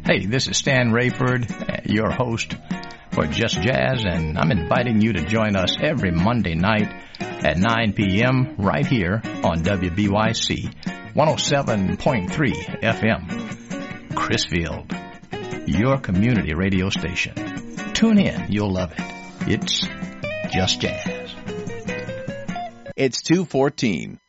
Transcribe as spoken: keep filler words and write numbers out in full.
Hey, this is Stan Rayford, your host for Just Jazz, and I'm inviting you to join us every Monday night at nine p.m. right here on W B Y C one oh seven point three F M. Chrisfield, your community radio station. Tune in, you'll love it. It's Just Jazz. It's two fourteen.